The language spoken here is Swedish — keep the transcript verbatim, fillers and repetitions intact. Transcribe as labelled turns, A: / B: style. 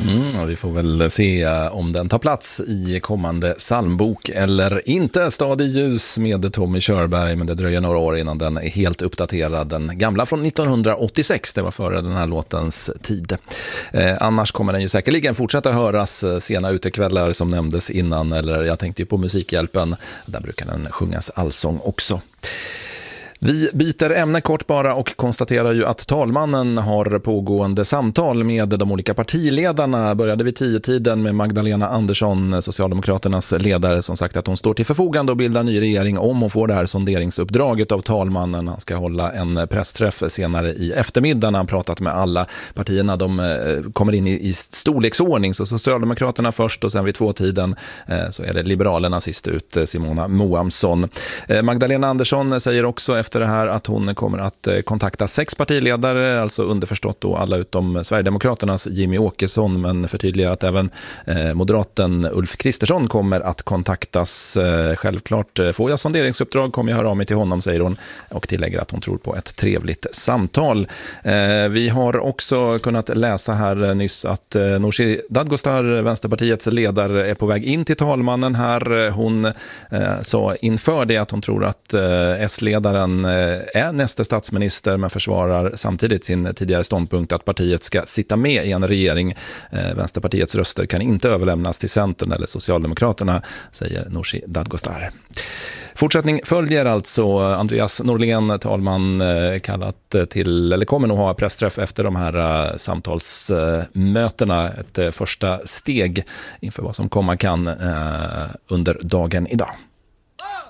A: Mm, vi får väl se om den tar plats i kommande psalmbok eller inte. Stad i ljus med Tommy Körberg, men det dröjer några år innan den är helt uppdaterad. Den gamla från nittonhundraåttiosex, det var före den här låtens tid. Eh, annars kommer den ju säkerligen fortsätta höras sena utekvällar som nämndes innan, eller jag tänkte ju på Musikhjälpen, där brukar den sjungas allsång också. Vi byter ämne kort bara och konstaterar ju att talmannen har pågående samtal med de olika partiledarna. Började vid tio-tiden med Magdalena Andersson, Socialdemokraternas ledare, som sagt att hon står till förfogande och bildar ny regering om hon får det här sonderingsuppdraget av talmannen. Han ska hålla en pressträff senare i eftermiddag när han pratat med alla partierna. De kommer in i storleksordning, så Socialdemokraterna först och sen vid två-tiden så är det Liberalerna sist ut, Simona Moamsson. Magdalena Andersson säger också efter det här att hon kommer att kontakta sex partiledare, alltså underförstått då alla utom Sverigedemokraternas Jimmy Åkesson, men förtydligar att även eh, moderaten Ulf Kristersson kommer att kontaktas. Eh, självklart får jag sonderingsuppdrag, kommer jag höra av mig till honom, säger hon, och tillägger att hon tror på ett trevligt samtal. Eh, vi har också kunnat läsa här nyss att eh, Nooshi Dadgostar, Vänsterpartiets ledare, är på väg in till talmannen här. Hon eh, sa inför det att hon tror att eh, S-ledaren är nästa statsminister, men försvarar samtidigt sin tidigare ståndpunkt att partiet ska sitta med i en regering. Vänsterpartiets röster kan inte överlämnas till Centern eller Socialdemokraterna, säger Nooshi Dadgostar. Fortsättning följer alltså. Andreas Norlén, talman, kallat till, eller kommer nog ha pressträff efter de här samtalsmötena. Ett första steg inför vad som komma kan under dagen idag.